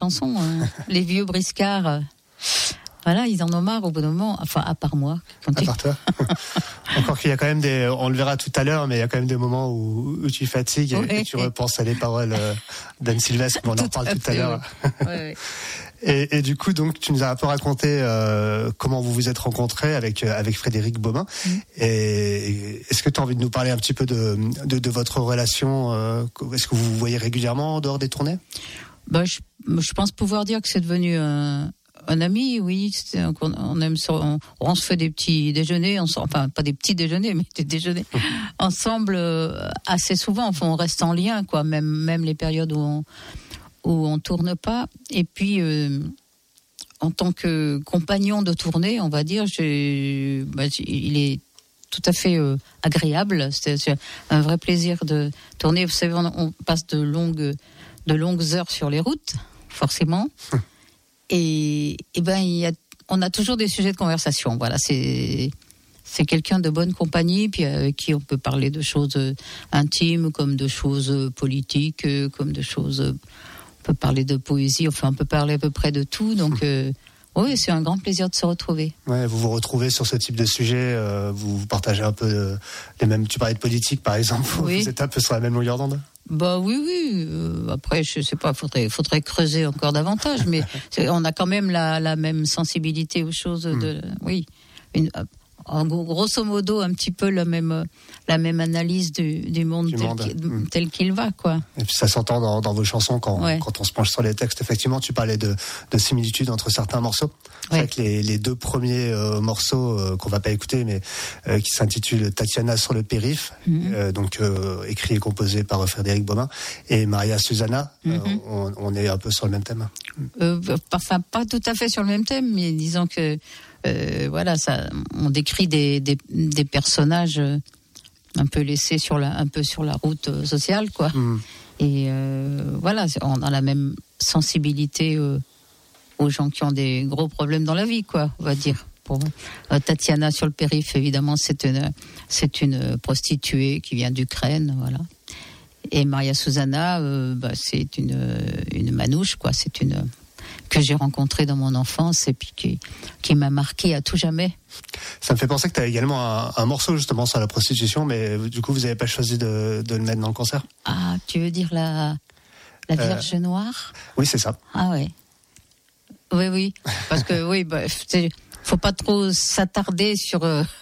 chanson. Les vieux briscards, voilà, ils en ont marre au bout d'un moment. Enfin, à part moi. À part toi. Encore qu'il y a quand même on le verra tout à l'heure, mais il y a quand même des moments où tu fatigues et tu repenses à les paroles d'Anne Sylvestre, on en reparle tout à l'heure. Oui. Et du coup, donc, tu nous as un peu raconté comment vous vous êtes rencontrés avec Frédéric Beaumain. Et est-ce que tu as envie de nous parler un petit peu de votre relation Est-ce que vous vous voyez régulièrement en dehors des tournées ? Je pense pouvoir dire que c'est devenu un ami, oui. On se fait des petits déjeuners, enfin pas des petits déjeuners, mais des déjeuners ensemble assez souvent. Enfin, on reste en lien, quoi. Même les périodes où on tourne pas. Et puis, en tant que compagnon de tournée, on va dire, il est tout à fait agréable. C'est un vrai plaisir de tourner. Vous savez, on passe de longues heures sur les routes, forcément. Et on a toujours des sujets de conversation. Voilà, c'est quelqu'un de bonne compagnie, puis avec qui on peut parler de choses intimes, comme de choses politiques, comme de choses. On peut parler de poésie. Enfin, on peut parler à peu près de tout. Donc, oui, c'est un grand plaisir de se retrouver. Ouais, vous vous retrouvez sur ce type de sujet. Vous partagez un peu les mêmes. Tu parlais de politique, par exemple. Oui. Vous êtes un peu sur la même longueur d'onde. Oui. Après, je sais pas, faudrait creuser encore davantage, mais on a quand même la même sensibilité aux choses. Oui, en grosso modo, un petit peu la même analyse du monde tel qu'il va, quoi. Et puis ça s'entend dans vos chansons quand on se penche sur les textes. Effectivement, tu parlais de similitudes entre certains morceaux. C'est vrai que les deux premiers morceaux qu'on va pas écouter, mais qui s'intitulent Tatiana sur le périph', donc écrit et composé par Frédéric Beaumain, et Maria Susanna, on est un peu sur le même thème. Enfin, pas tout à fait sur le même thème, mais disons que ça, on décrit des personnages un peu laissés un peu sur la route sociale, quoi. Et on a la même sensibilité aux gens qui ont des gros problèmes dans la vie, quoi, on va dire. Pour Tatiana sur le périph', évidemment, c'est une prostituée qui vient d'Ukraine, voilà. Et Maria Susanna, c'est une manouche, quoi. C'est une que j'ai rencontrée dans mon enfance et puis qui m'a marquée à tout jamais. Ça me fait penser que tu as également un morceau justement sur la prostitution, mais du coup vous n'avez pas choisi de le mettre dans le concert. Ah, tu veux dire la Vierge Noire ? Oui, c'est ça. Ah ouais. Oui, parce que faut pas trop s'attarder sur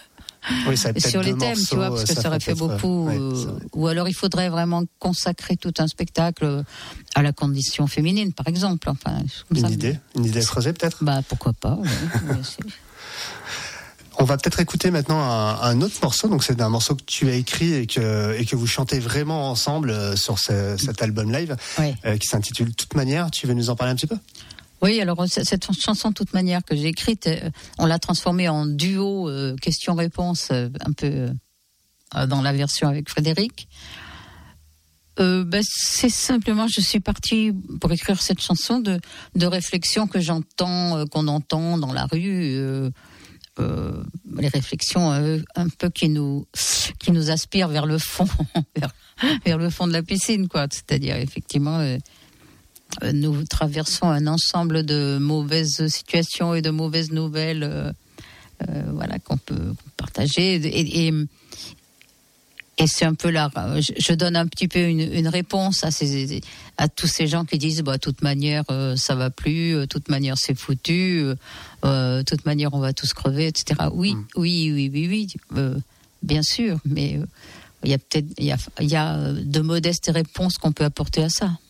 les thèmes, tu vois, parce que ça aurait fait beaucoup. Ou alors il faudrait vraiment consacrer tout un spectacle à la condition féminine, par exemple. Enfin, une idée creusée peut-être. Pourquoi pas. Ouais, On va peut-être écouter maintenant un autre morceau. Donc c'est un morceau que tu as écrit et que vous chantez vraiment ensemble sur cet album live, qui s'intitule Toute manière. Tu veux nous en parler un petit peu ? Oui, alors cette chanson Toute manière que j'ai écrite, on l'a transformée en duo question-réponse un peu dans la version avec Frédéric. C'est simplement, je suis partie pour écrire cette chanson de réflexions que qu'on entend dans la rue, les réflexions un peu qui nous aspirent vers le fond, vers le fond de la piscine, quoi. C'est-à-dire effectivement. Nous traversons un ensemble de mauvaises situations et de mauvaises nouvelles, qu'on peut partager. Et c'est un peu là, je donne un petit peu une réponse à tous ces gens qui disent, toute manière, ça va plus, toute manière, c'est foutu, toute manière, on va tous crever, etc. Oui, bien sûr, mais il y a de modestes réponses qu'on peut apporter à ça.